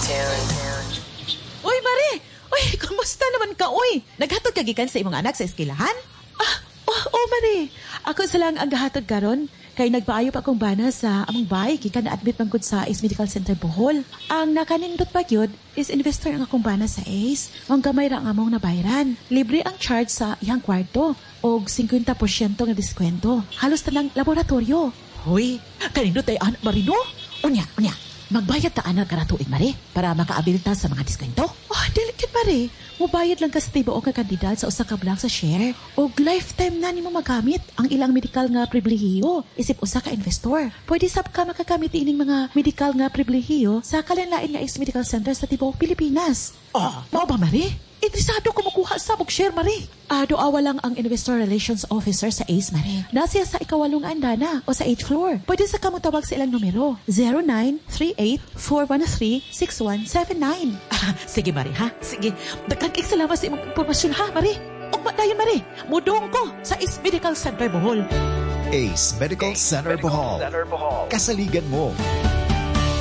Uy, Mari! Uy, kumusta naman ka, uy? Naghatod ka gikan sa imong anak sa eskwelahan? Mari. Ako sa lang ang gahatod karon kay nagpaayo pa akong bana sa among bay gikan na-admit man gud sa Ace Medical Center Bohol. Ang nakanindot pa gyud is investor ang akong bana sa Ace. Ang gamay ra ang among nabayran. Libre ang charge sa iyang kwarto og 50% nga diskwento. Halos tanang laboratorio. Hoy, kanindot ay anak Marino? Unya. Magbayad ta anak karatuig, Mari, para makaabil ta sa mga diskwento. Delicate, Mari. Mubayad lang ka sa tibuok nga kandidat sa usa ka block sa share. O lifetime na nimo magamit ang ilang medical nga pribilehiyo isip usa ka investor. Pwede sab ka makagamit ining mga medical nga pribilehiyo sa kalanlain nga Ace Medical Center sa tibuok Pilipinas. Mao ba, Mari? Interesado ko makuha sa share, Mari. Doawa lang ang Investor Relations Officer sa Ace, Mari. Nasiya sa ikawalong andana o sa 8th floor. Pwede sa kamutawag sa ilang numero. 0938-413-6179. Sige, Mari, ha? Sige. Dagkag salamat sa imong impormasyon, ha, Mari? Ugma dayon, Mari. Mudong ko sa Ace Medical Center Bohol. Ace Medical Center Bohol. Kasaligan mo.